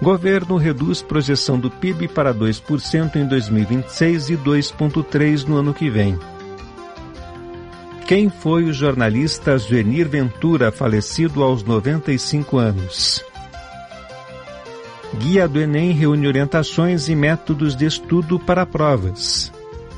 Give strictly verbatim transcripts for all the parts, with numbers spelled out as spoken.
Governo reduz projeção do P I B para dois por cento em dois mil e vinte e seis e dois vírgula três por cento no ano que vem. Quem foi o jornalista Joenir Ventura, falecido aos noventa e cinco anos? Guia do Enem reúne orientações e métodos de estudo para provas.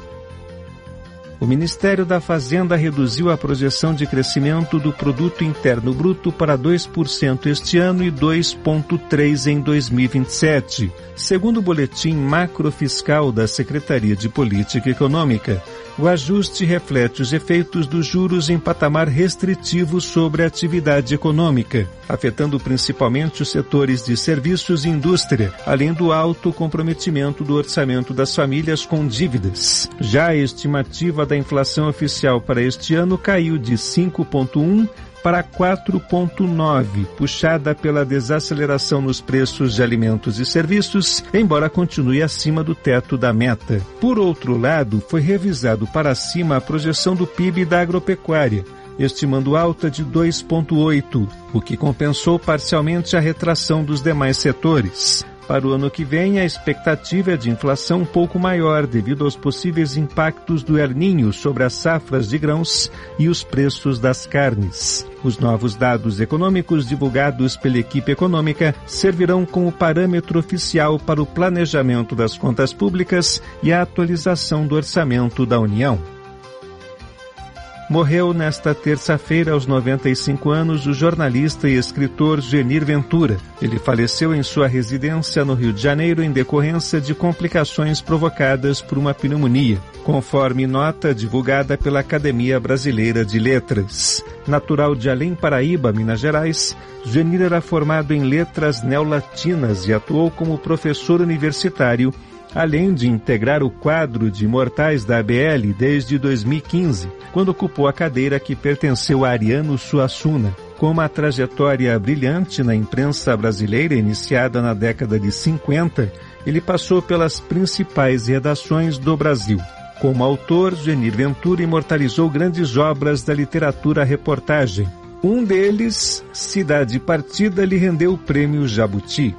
O Ministério da Fazenda reduziu a projeção de crescimento do Produto Interno Bruto para dois por cento este ano e dois vírgula três por cento em dois mil e vinte e sete. Segundo o boletim macrofiscal da Secretaria de Política Econômica, o ajuste reflete os efeitos dos juros em patamar restritivo sobre a atividade econômica, afetando principalmente os setores de serviços e indústria, além do alto comprometimento do orçamento das famílias com dívidas. Já a estimativa da inflação oficial para este ano caiu de cinco vírgula um por cento para quatro vírgula nove por cento, puxada pela desaceleração nos preços de alimentos e serviços, embora continue acima do teto da meta. Por outro lado, foi revisado para cima a projeção do P I B da agropecuária, estimando alta de dois vírgula oito por cento, o que compensou parcialmente a retração dos demais setores. Para o ano que vem, a expectativa é de inflação um pouco maior devido aos possíveis impactos do El Niño sobre as safras de grãos e os preços das carnes. Os novos dados econômicos divulgados pela equipe econômica servirão como parâmetro oficial para o planejamento das contas públicas e a atualização do orçamento da União. Morreu nesta terça-feira, aos noventa e cinco anos, o jornalista e escritor Joenir Ventura. Ele faleceu em sua residência no Rio de Janeiro em decorrência de complicações provocadas por uma pneumonia, conforme nota divulgada pela Academia Brasileira de Letras. Natural de Além Paraíba, Minas Gerais, Joenir era formado em letras neolatinas e atuou como professor universitário, além de integrar o quadro de imortais da A B L desde dois mil e quinze, quando ocupou a cadeira que pertenceu a Ariano Suassuna. Com uma trajetória brilhante na imprensa brasileira iniciada na década de cinquenta, ele passou pelas principais redações do Brasil. Como autor, Joenir Ventura imortalizou grandes obras da literatura reportagem. Um deles, Cidade Partida, lhe rendeu o Prêmio Jabuti.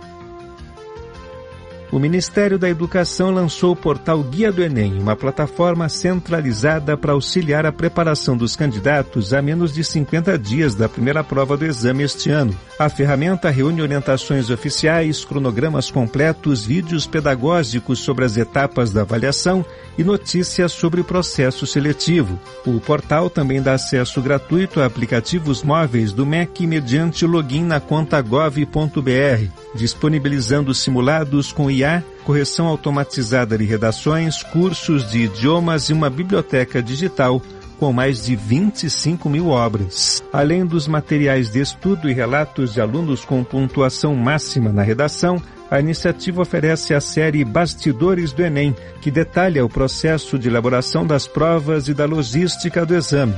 O Ministério da Educação lançou o portal Guia do Enem, uma plataforma centralizada para auxiliar a preparação dos candidatos a menos de cinquenta dias da primeira prova do exame este ano. A ferramenta reúne orientações oficiais, cronogramas completos, vídeos pedagógicos sobre as etapas da avaliação e notícias sobre o processo seletivo. O portal também dá acesso gratuito a aplicativos móveis do M E C mediante login na conta gov ponto br, disponibilizando simulados com I A, correção automatizada de redações, cursos de idiomas e uma biblioteca digital com mais de vinte e cinco mil obras. Além dos materiais de estudo e relatos de alunos com pontuação máxima na redação, a iniciativa oferece a série Bastidores do Enem, que detalha o processo de elaboração das provas e da logística do exame.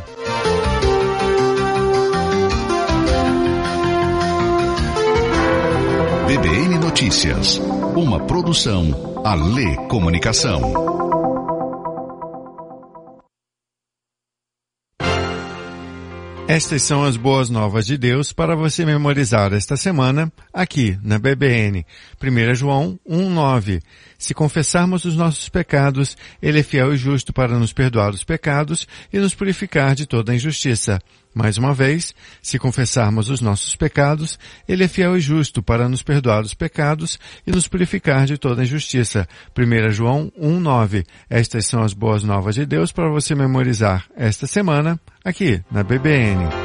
B B N Notícias, uma produção Alê Comunicação. Estas são as boas novas de Deus para você memorizar esta semana aqui na B B N. primeiro João um, nove. Se confessarmos os nossos pecados, Ele é fiel e justo para nos perdoar os pecados e nos purificar de toda injustiça. Mais uma vez, se confessarmos os nossos pecados, Ele é fiel e justo para nos perdoar os pecados e nos purificar de toda injustiça. primeiro João um, nove. Estas são as boas novas de Deus para você memorizar esta semana aqui na B B N.